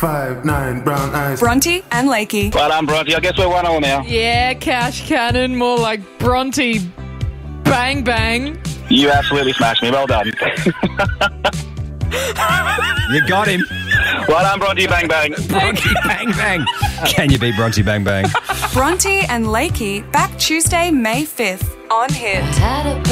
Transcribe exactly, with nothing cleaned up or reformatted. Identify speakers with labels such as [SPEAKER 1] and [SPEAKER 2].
[SPEAKER 1] five nine, brown eyes.
[SPEAKER 2] Bronte and Lakey.
[SPEAKER 3] Well done, Bronte. I guess we're one all now.
[SPEAKER 4] Yeah, Cash Cannon, more like Bronte Bang Bang.
[SPEAKER 3] You absolutely smashed me. Well done.
[SPEAKER 5] You got him.
[SPEAKER 3] Well done, Bronte Bang Bang.
[SPEAKER 5] Bronte Bang Bang. Can you beat Bronte Bang Bang?
[SPEAKER 2] Bronte and Lakey back Tuesday, May fifth on Hit.